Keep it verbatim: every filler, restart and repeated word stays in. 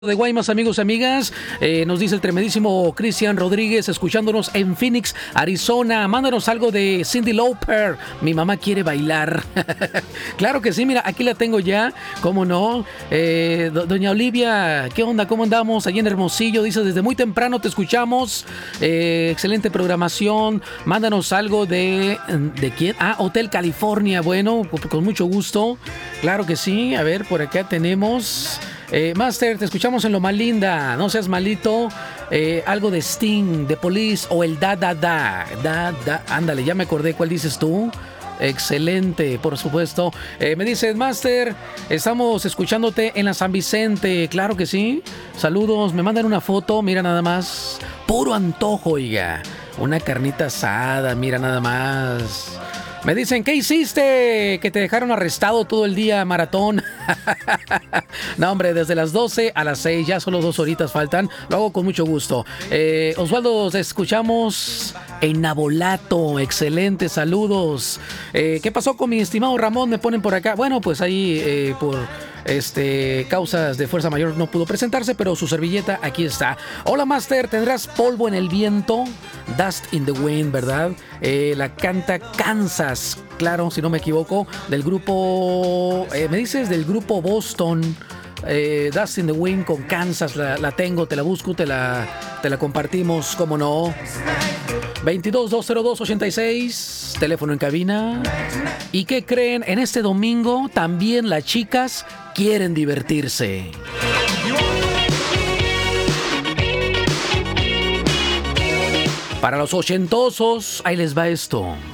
De Guaymas, amigos y amigas, eh, nos dice el tremendísimo Cristian Rodríguez, escuchándonos en Phoenix, Arizona. Mándanos algo de Cyndi Lauper. Mi mamá quiere bailar. Claro que sí, mira, aquí la tengo ya. ¿Cómo no? Eh, do- doña Olivia, ¿qué onda? ¿Cómo andamos? Allí en Hermosillo, dice, desde muy temprano te escuchamos. Eh, excelente programación. Mándanos algo de... ¿De quién? Ah, Hotel California. Bueno, con, con mucho gusto. Claro que sí. A ver, por acá tenemos... Eh, Master, te escuchamos en Lo Más Linda, no seas malito. Eh, algo de Sting, de Police o el Da Da Da. Da Da, ándale, ya me acordé cuál dices tú. Excelente, por supuesto. Eh, me dices, Master, estamos escuchándote en la San Vicente. Claro que sí. Saludos, me mandan una foto, mira nada más. Puro antojo, oiga. Una carnita asada, mira nada más. Me dicen, ¿qué hiciste? Que te dejaron arrestado todo el día, maratón. No, hombre, desde las doce a las seis, ya solo dos horitas faltan. Lo hago con mucho gusto. Eh, Osvaldo, te escuchamos en Nabolato. Excelente, saludos. Eh, ¿Qué pasó con mi estimado Ramón? Me ponen por acá. Bueno, pues ahí eh, por... Este, causas de fuerza mayor no pudo presentarse, pero su servilleta aquí está. Hola, Master, ¿tendrás polvo en el viento? Dust in the Wind, ¿verdad? Eh, la canta Kansas, claro, si no me equivoco, del grupo, eh, me dices del grupo Boston. Eh, Dust in the Wind con Kansas, la, la tengo, te la busco, te la, te la compartimos, cómo no. veintidós doscientos dos ochenta y seis, teléfono en cabina. ¿Y qué creen? En este domingo también las chicas quieren divertirse. Para los ochentosos, ahí les va esto.